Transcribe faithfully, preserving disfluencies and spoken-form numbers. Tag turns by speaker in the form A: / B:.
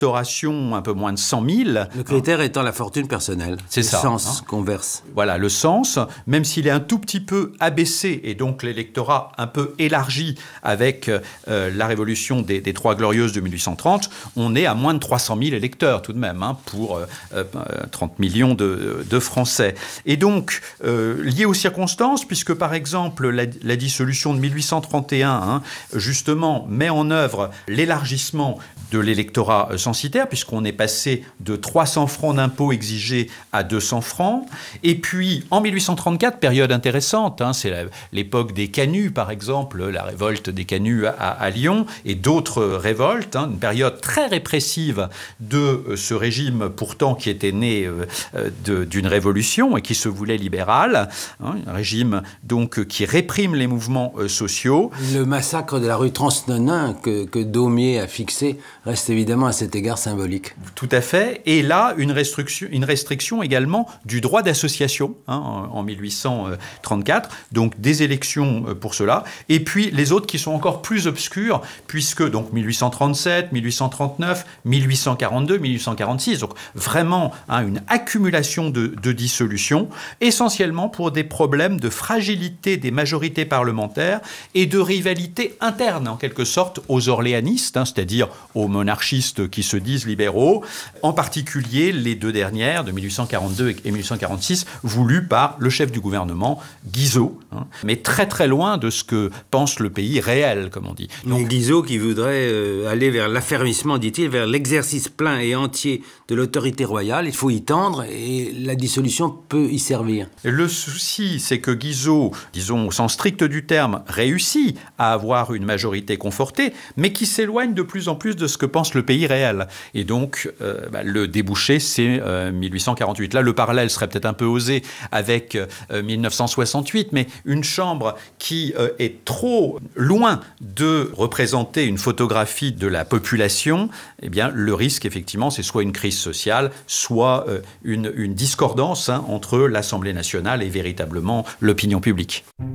A: électoration un peu moins de cent mille.
B: Le critère hein. étant la fortune personnelle.
A: C'est
B: le
A: ça.
B: Le sens
A: hein.
B: qu'on verse.
A: Voilà, le sens, même s'il est un tout petit peu abaissé, et donc l'électorat un peu élargi avec euh, la révolution des, des Trois Glorieuses de mille huit cent trente, on est à moins de trois cent mille électeurs tout de même, hein, pour euh, euh, trente millions de, de Français. Et donc, euh, lié aux circonstances, puisque par exemple la, la dissolution de mille huit cent trente et un, hein, justement, met en œuvre l'élargissement de l'électorat censitaire, puisqu'on est passé de trois cents francs d'impôt exigés à deux cents francs. Et puis, en mille huit cent trente-quatre, période intéressante, hein, c'est la, l'époque des canuts, par exemple, la révolte des canuts à, à Lyon, et d'autres révoltes, hein, une période très répressive de euh, ce régime, pourtant, qui était né euh, de, d'une révolution et qui se voulait libéral, hein, un régime donc qui réprime les mouvements euh, sociaux.
B: Le massacre de la rue Transnonain que, que Daumier a fixé reste évidemment à cet égard symbolique.
A: Tout à fait. Et là, une restriction, une restriction également du droit d'association, hein, en, en mille huit cent trente-quatre. Donc des élections pour cela. Et puis les autres qui sont encore plus obscurs, puisque donc mille huit cent trente-sept, mille huit cent trente-neuf, mille huit cent quarante-deux, mille huit cent quarante-six. Donc vraiment hein, une accumulation de, de dissolutions, essentiellement pour des problèmes de fragilité des majorités parlementaires et de rivalité interne, en quelque sorte, aux orléanistes, hein, c'est-à-dire aux monarchistes qui se disent libéraux, en particulier les deux dernières, de mille huit cent quarante-deux et mille huit cent quarante-six, voulues par le chef du gouvernement, Guizot, hein, mais très très loin de ce que pense le pays réel, comme on dit.
B: Donc, mais Guizot qui voudrait euh, aller vers l'affermissement, dit-il, vers l'exercice plein et entier de l'autorité royale, il faut y tendre et la dissolution peut y servir.
A: Le souci, c'est que Guizot, disons au sens strict du terme, réussit à avoir une majorité confortée, mais qui s'éloigne de plus en plus de ce que pense le pays réel. Et donc, euh, bah, le débouché, c'est euh, mille huit cent quarante-huit. Là, le parallèle serait peut-être un peu osé avec euh, mille neuf cent soixante-huit, mais une chambre qui euh, est trop loin de représenter une photographie de la population, eh bien, le risque, effectivement, c'est soit une crise sociale, soit euh, une, une discordance hein, entre l'Assemblée nationale et véritablement l'opinion publique.